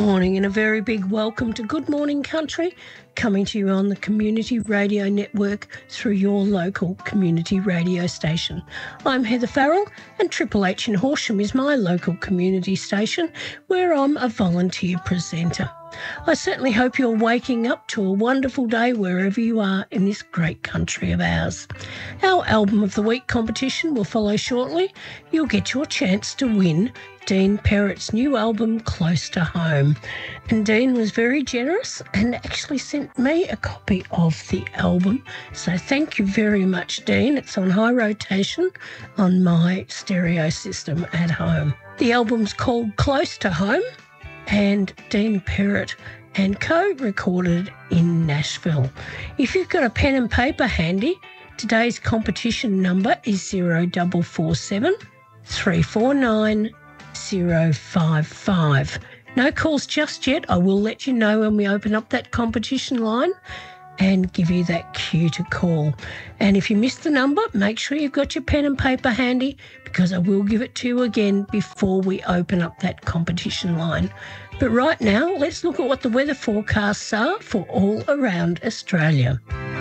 morning and a very big welcome to Good Morning Country, coming to you on the Community Radio Network through your local community radio station. I'm Heather Farrell and Triple H in Horsham is my local community station where I'm a volunteer presenter. I certainly hope you're waking up to a wonderful day wherever you are in this great country of ours. Our Album of the Week competition will follow shortly. You'll get your chance to win Dean Perrett's new album, Close to Home. And Dean was very generous and actually sent me a copy of the album. So thank you very much, Dean. It's on high rotation on my stereo system at home. The album's called Close to Home, and Dean Perrett and co recorded in Nashville. If you've got a pen and paper handy, today's competition number is 0447 349 055. No calls just yet. I will let you know when we open up that competition line and give you that cue to call. And if you missed the number, make sure you've got your pen and paper handy because I will give it to you again before we open up that competition line. But right now, let's look at what the weather forecasts are for all around Australia.